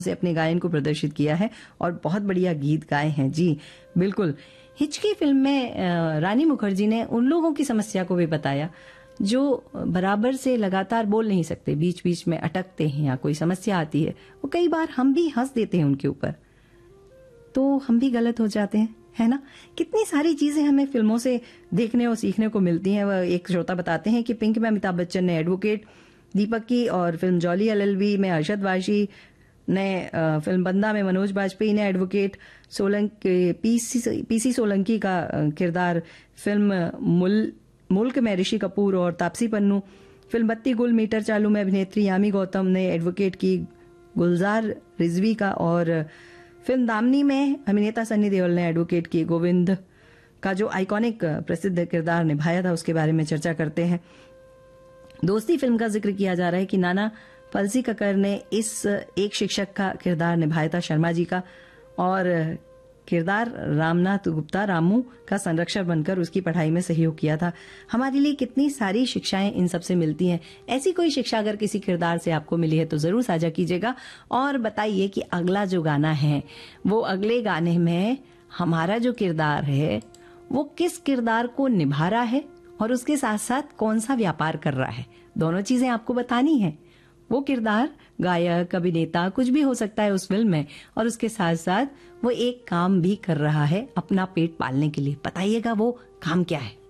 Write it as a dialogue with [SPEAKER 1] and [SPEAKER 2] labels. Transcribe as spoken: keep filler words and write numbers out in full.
[SPEAKER 1] से अपने गायन को प्रदर्शित किया है और बहुत बढ़िया गीत गाए हैं। जी बिल्कुल। हिचकी फिल्म में रानी मुखर्जी ने उन लोगों की समस्या को भी बताया जो बराबर से लगातार बोल नहीं सकते, बीच बीच में अटकते हैं या कोई समस्या आती है, वो कई बार हम भी हंस देते हैं उनके ऊपर, तो हम भी गलत हो जाते हैं, है ना। कितनी सारी चीजें हमें फिल्मों से देखने और सीखने को मिलती हैं। वह एक श्रोता बताते हैं कि पिंक में अमिताभ बच्चन ने एडवोकेट, दीपक की और फिल्म जॉली एलएलबी में अरशद वारसी ने, फिल्म बंदा में मनोज बाजपेयी ने advocate, Solanki PC PC Solanki का किरदार फिल्म मुल, मुल्क में ऋषि कपूर और तापसी पन्नू, फिल्म बत्ती गुल मीटर चालू में अभिनेत्री यामी गौतम ने एडवोकेट की गुलजार रिजवी का, और फिल्म दामनी में अभिनेता सन्नी देओल ने एडवोकेट की गोविंद का जो आइकॉनिक प्रसिद्ध किरदार निभाया था उसके बारे में चर्चा करते हैं। दोस्ती फिल्म का जिक्र किया जा रहा है कि नाना पलसीककर ने इस एक शिक्षक का किरदार निभाया था शर्मा जी का, और किरदार रामनाथ गुप्ता रामू का संरक्षक बनकर उसकी पढ़ाई में सहयोग किया था। हमारे लिए कितनी सारी शिक्षाएं इन सब से मिलती हैं। ऐसी कोई शिक्षा अगर किसी किरदार से आपको मिली है तो जरूर साझा कीजिएगा और बताइए कि अगला जो गाना है वो अगले गाने में हमारा जो किरदार है वो किस किरदार को निभा रहा है और उसके साथ साथ कौन सा व्यापार कर रहा है। दोनों चीजें आपको बतानी है। वो किरदार गायक, अभिनेता कुछ भी हो सकता है उस फिल्म में, और उसके साथ साथ वो एक काम भी कर रहा है अपना पेट पालने के लिए। बताइएगा वो काम क्या है।